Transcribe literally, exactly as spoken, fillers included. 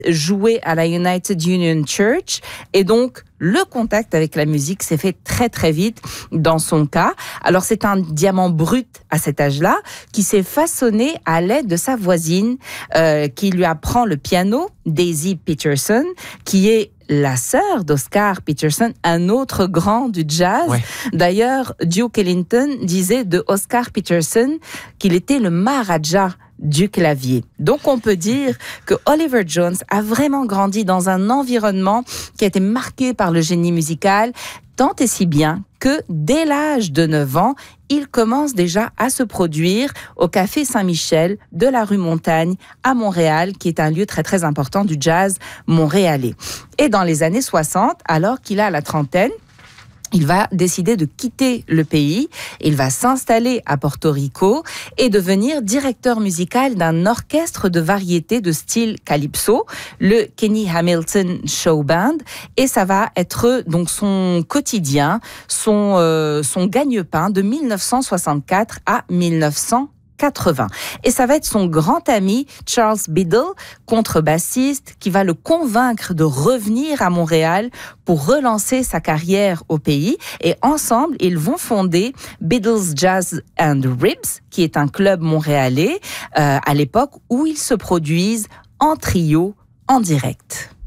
joué à la United Union Church et donc le contact avec la musique s'est fait très très vite dans son cas. Alors c'est un diamant brut à cet âge-là qui s'est façonné à l'aide de sa voisine euh, qui lui apprend le piano, Daisy Peterson, qui est la sœur d'Oscar Peterson, un autre grand du jazz. Ouais. D'ailleurs, Duke Ellington disait de Oscar Peterson qu'il était le Maharaja du clavier. Donc on peut dire que Oliver Jones a vraiment grandi dans un environnement qui a été marqué par le génie musical, tant et si bien que dès l'âge de neuf ans, il commence déjà à se produire au Café Saint-Michel de la rue Montagne à Montréal, qui est un lieu très très important du jazz montréalais. Et dans les années soixante, alors qu'il a la trentaine, il va décider de quitter le pays, il va s'installer à Porto Rico et devenir directeur musical d'un orchestre de variété de style calypso, le Kenny Hamilton Show Band, et ça va être donc son quotidien, son euh, son gagne-pain de mille neuf cent soixante-quatre à mille neuf cent quatre-vingts. Et ça va être son grand ami Charles Biddle, contrebassiste, qui va le convaincre de revenir à Montréal pour relancer sa carrière au pays. Et ensemble, ils vont fonder Biddle's Jazz and Ribs, qui est un club montréalais euh, à l'époque où ils se produisent en trio, en direct.